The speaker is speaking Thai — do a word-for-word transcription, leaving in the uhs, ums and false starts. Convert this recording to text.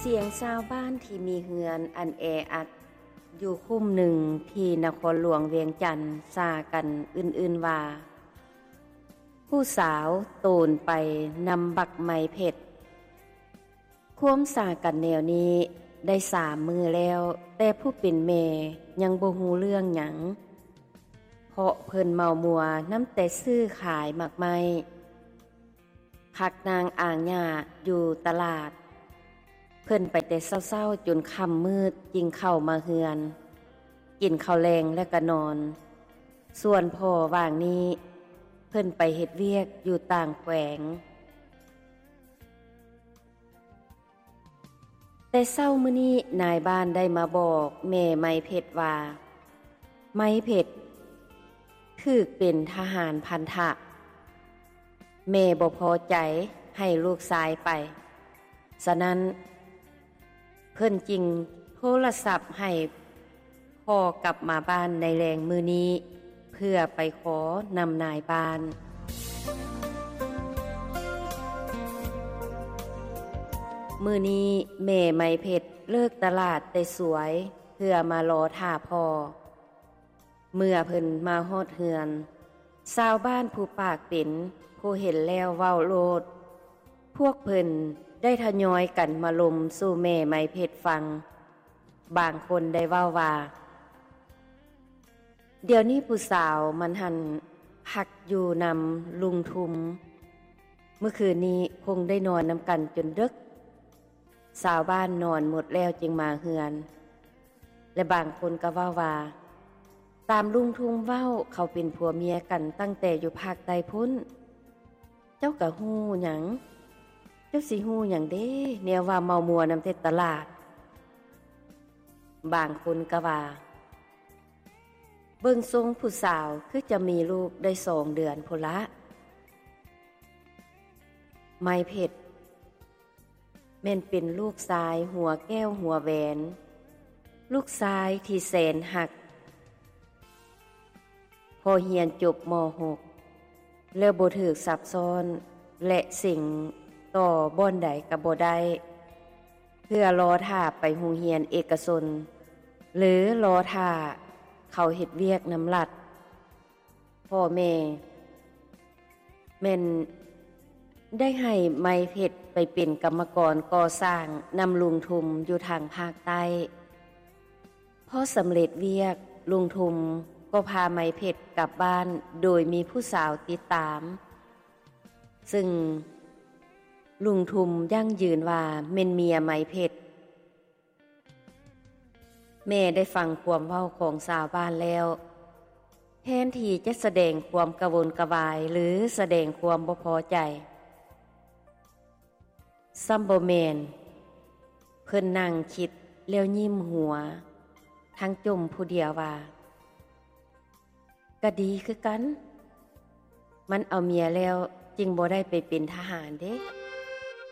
สียงชาวบ้านที่มีเฮือนอันแออัดอยู่คุ้มหนึ่งที่นครหลวงเวียงจันทน์ซากันอื่นๆว่าผู้สาวโตนไปนำบักไม้เพชรความสากันแนวนี้ได้สามมือแล้วแต่ผู้เป็นแม่ยังบ่ฮู้เรื่องหยังเพราะเพิ่นเมามัวน้ำแต่ซื้อขายมักไม้คักนางอ่างหญ้าอยู่ตลาดเพิ่นไปแต่เช้าๆจนค่ำมืดจิงเข้ามาเฮือนกินข้าวแลงและก็นอนส่วนพ่อว่างนี้เพิ่นไปเฮ็ดเวียกอยู่ต่างแขวงแต่เช้ามื้อนี้นายบ้านได้มาบอกแม่ไม้เพชรว่าไม้เพชรถูกเป็นทหารพันธะแม่บ่พอใจให้ลูกชายไปฉะนั้นเพิ่นจึงโทรศัพท์ให้พ่อกลับมาบ้านในแรงมือนี้เพื่อไปขอนำนายบ้านมือนี้แม่ไม้เพชรเลิกตลาดแต่สวยเพื่อมารอท่าพ่อเมื่อเพิ่นมาฮอดเฮือนชาวบ้านผู้ปากเป็นผู้เห็นแล้วเว้าโลดพวกเพิ่นได้ทยอยกันมาลมสู่แม่ไม้เพชรฟังบางคนได้เว้าว่าเดี๋ยวนี้ผู้สาวมันหันพักอยู่นำลุงทุมเมื่อคืนนี้คงได้นอนนำกันจนดึกสาวบ้านนอนหมดแล้วจึงมาเฮือนและบางคนก็เว้าว่าตามลุงทุมเว้าเขาเป็นผัวเมียกันตั้งแต่อยู่ภาคใต้พุ่นเจ้าก็ฮู้หยังเจ้าสิฮู้หยังเด้แนวว่าเมามัวนำแต่ตลาดบางคนก็ว่าเบิ่งทรงผู้สาวคือจะมีลูกได้สองเดือนพุ่นละไม้เพชรแม่นเป็นลูกชายหัวแก้วหัวแหวนลูกชายที่แสนหักพอเรียนจบม หก แล้วบ่ถูกซับซ้อนและสิ่งต่อบ่อนใดก็บ่ได้เพื่อรอท่าไปโรงเรียนเอกชนหรือรอท่าเขาเฮ็ดเวียกนำรัฐพ่อแม่แม่นได้ให้ไม้เพชรไปเป็นกรรมกรก่อสร้างนำลุงทุมอยู่ทางภาคใต้พอสำเร็จเวียกลุงทุมก็พาไม้เพชรกลับบ้านโดยมีผู้สาวติดตามซึ่งลุงทุมยั่งยืนว่าแม่นเมียไม้เพชรแม่ได้ฟังความเว้าของชาวบ้านแล้วแทนที่จะแสดงความกระวนกระวายหรือแสดงความบ่พอใจซัมโบแมนเพิ่นนั่งคิดแล้วยิ้มหัวทั้งจมผู้เดียวว่าก็ดีคือกันมันเอาเมียแล้วจึงบ่ได้ไปเป็นทหารเด้